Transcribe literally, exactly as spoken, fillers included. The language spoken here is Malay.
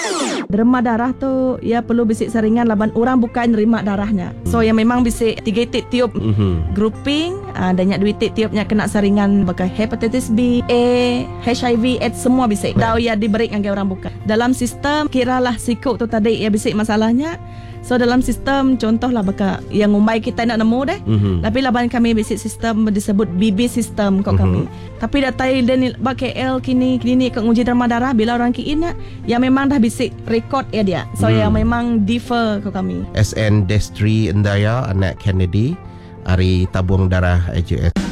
Derma darah tu ya perlu bisik saringan laban orang bukan nerima darahnya. So yang memang bisik tiga titik tiup mm-hmm. grouping uh, dan nyak dua titik tiupnya kena saringan bagai hepatitis B, A, H I V, AIDS semua bisik. Dah ya diberi dengan orang bukan. Dalam sistem kiralah sikuk tu tadi ya bisik masalahnya. So dalam sistem contohlah baka yang umbai kita nak nemu deh. Mm-hmm. Tapi laban kami bisik sistem disebut B B sistem kok mm-hmm. kami. Tapi datai dan bak K L kini kini ke uji derma darah bila orang kiin ya memang dah bisik record ya dia. So mm. yang memang differ kok kami. S N Destri Endaya anak Kennedy hari tabung darah A J S.